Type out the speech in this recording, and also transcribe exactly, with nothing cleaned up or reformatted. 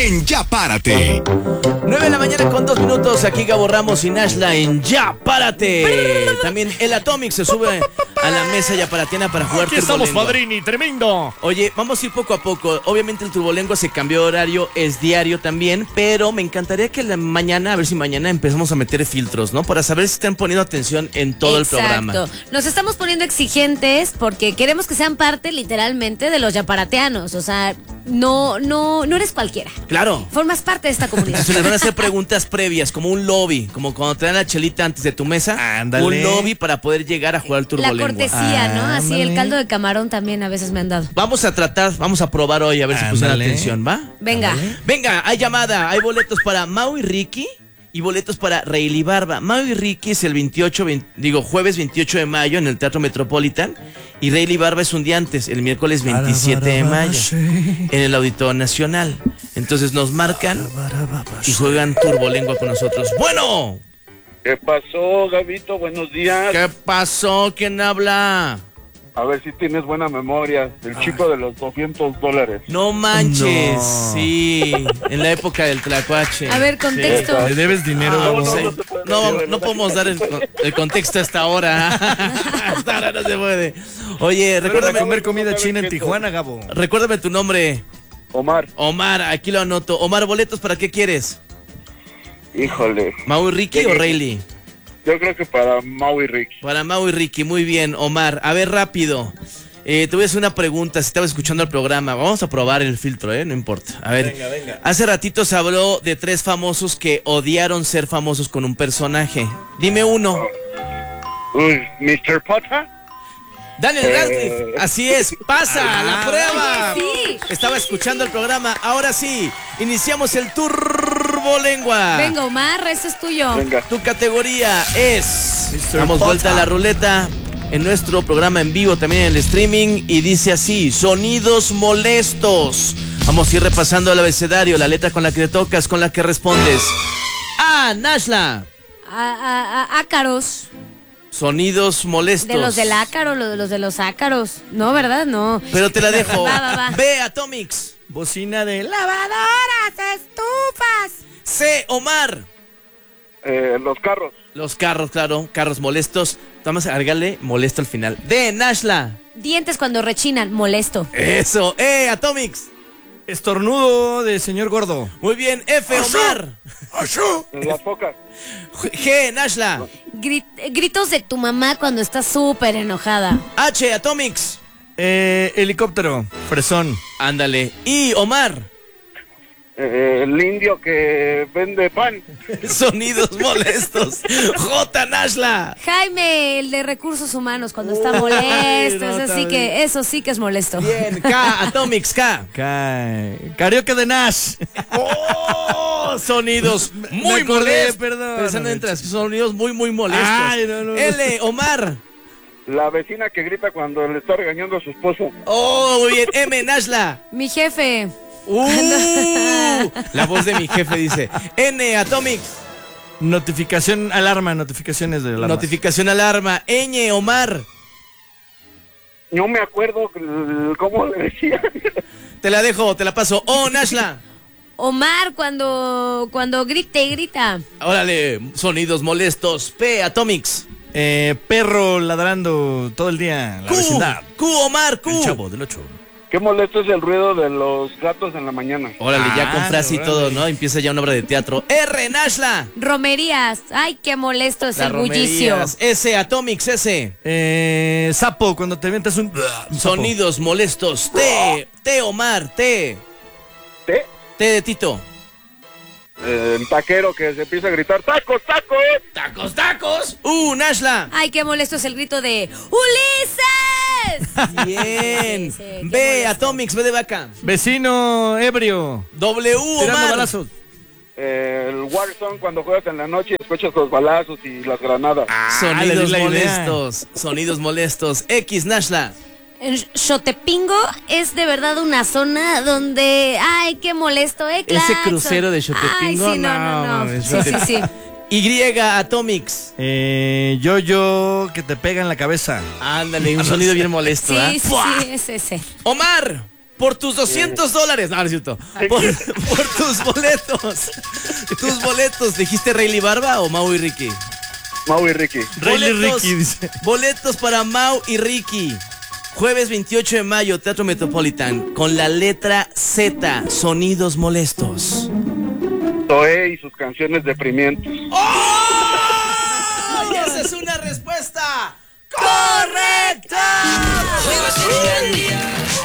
en Ya Párate. nueve de la mañana con dos minutos. Aquí Gabo Ramos y Nashla en Ya Párate. También el Atomic se sube a la mesa yaparateana para jugar Aquí estamos, Turbolengua. padrini, tremendo. Oye, vamos a ir poco a poco. Obviamente el Turbolengua se cambió de horario, es diario también, pero me encantaría que la mañana, a ver si mañana empezamos a meter filtros, ¿no? Para saber si están poniendo atención en todo Exacto. el programa. Nos estamos poniendo exigentes porque queremos que sean parte literalmente de los yaparateanos. O sea, no, no, no eres cualquiera. Claro. Formas parte de esta comunidad. Entonces les van a hacer preguntas previas, como un lobby, como cuando te dan la chelita antes de tu mesa. Ándale. Un lobby para poder llegar a jugar al La Turbolengua. cortesía, ¿no? Así Ándale. el caldo de camarón también a veces me han dado. Vamos a tratar, vamos a probar hoy a ver si pusieron Ándale. atención, ¿va? Venga. Venga, hay llamada, hay boletos para Mau y Ricky y boletos para Rayleigh Barba. Mau y Ricky es el veintiocho, veinte, digo, jueves veintiocho de mayo en el Teatro Metropolitan y Rayleigh Barba es un día antes, el miércoles veintisiete de mayo en el Auditorio Nacional. Entonces nos marcan y juegan Turbolengua con nosotros. Bueno, ¿Qué pasó, Gabito? Buenos días. ¿qué pasó? ¿Quién habla? A ver si tienes buena memoria. El chico de los doscientos dólares. No manches, No. sí, en la época del Tlacuache. A ver, contexto. Le debes dinero, Ah, Gabo. no, sé. no se puede No, decir, no podemos dar el, el contexto hasta ahora. Hasta ahora no se puede. Oye, Fueron a recuérdame, comer comida ¿Cómo china en saben que Tijuana, Gabo. recuérdame tu nombre. Omar, Omar, aquí lo anoto. Omar, ¿boletos para qué quieres? híjole. ¿Mau y Ricky o Rayleigh? Yo creo que para Mau y Ricky. Para Mau y Ricky, muy bien. Omar, a ver, rápido. Eh, te voy a hacer una pregunta, si estabas escuchando el programa. Vamos a probar el filtro, ¿eh? No importa. A ver, Venga, venga. hace ratito se habló de tres famosos que odiaron ser famosos con un personaje. Dime uno. Uy, mister Potter. Daniel Eh. Radcliffe, así es, pasa Ah. la prueba. Sí. Estaba escuchando el programa, ahora sí, iniciamos el Turbolengua. Venga, Omar, eso es tuyo. Venga. Tu categoría es... mister Damos vuelta a Potter. la ruleta en nuestro programa en vivo, también en el streaming, y dice así, sonidos molestos. Vamos a ir repasando el abecedario, la letra con la que te tocas, con la que respondes. A, Nashla. A- a- a- ácaros. Sonidos molestos. De los del ácaro, lo de los de los ácaros. No, ¿verdad? No. Pero te la dejo. Va, va, va. B, Atomics. Bocina de la... Lavadoras, estufas. C, Omar. Eh, los carros. Los carros, claro, carros molestos. Vamos a agregarle molesto al final. D, Nashla. Dientes cuando rechinan, molesto. Eso. E, Atomics. Estornudo de señor gordo. Muy bien. F, Omar. Las focas. G, Nashla. Grit- gritos de tu mamá cuando estás súper enojada. H, Atomics. Eh, helicóptero. Fresón. Ándale. I, Omar. Eh, el indio que vende pan. Sonidos molestos. J, Nashla. Jaime, el de recursos humanos, cuando está molesto. no, eso sí que, eso sí que es molesto. Bien. K, Atomics. K. Ca- Karaoke de Nash. Oh, sonidos muy Me acordé, molestos. perdón. Pensando en tras- sonidos muy, muy molestos. Ay, no, no, no. L, Omar. La vecina que grita cuando le está regañando a su esposo. Oh, muy bien. M, Nashla. Mi jefe. Uh, la voz de mi jefe dice. N, Atomics. Notificación, alarma, notificaciones de alarma. Notificación alarma. Ñ, Omar. No me acuerdo eh, cómo le decía. Te la dejo, te la paso. Oh, Nashla. Omar, cuando, cuando grita y grita. Órale, sonidos molestos. P, Atomics. Eh, perro ladrando todo el día. La Q, vecindad. Q, Omar, Q. El chavo del ocho. Qué molesto es el ruido de los gatos en la mañana. Órale, ya con Ah, frase y órale. todo, ¿no? Empieza ya una obra de teatro. R, Nashla. Romerías. Ay, qué molesto es Las el bullicio. romerías. S, Atomics, S. Eh, sapo, cuando te avientas un... un sapo. Sonidos molestos. T, T, Omar, T. ¿Té? T de Tito. Eh, el taquero que se empieza a gritar ¡tacos, tacos! Tacos, tacos. Uh, Nashla. Ay, qué molesto es el grito de ¡Ulises! Bien. Sí, sí, qué B, molesto. Atomics, B de vaca. Vecino ebrio. W, Tirando Omar. balazos. Eh, el Warzone cuando juegas en la noche y escuchas los balazos y las granadas. Ah, le Sonidos di la idea. molestos. Sonidos molestos. X, Nashla. En Xotepingo es de verdad una zona donde, ay, qué molesto, eh, Ese claxon. crucero de Xotepingo, Ay, sí, no, no, no, no. mames, Sí, sí, sí. Y, Atomics. Eh, yo-yo que te pega en la cabeza. Ándale, un sonido bien molesto, Sí, ¿ah? sí, sí, es ese. Omar. Por tus doscientos dólares, no, no es cierto. Por, por tus boletos. Tus boletos, ¿dijiste Rayleigh Barba o Mau y Ricky? Mau y Ricky. Rayleigh Boletos- Ricky dice. Boletos para Mau y Ricky. Jueves veintiocho de mayo, Teatro Metropolitan, con la letra Z, Sonidos Molestos. Zoé y sus canciones deprimientes. ¡Oh! Y esa es una respuesta correcta. Juegos en Finlandia.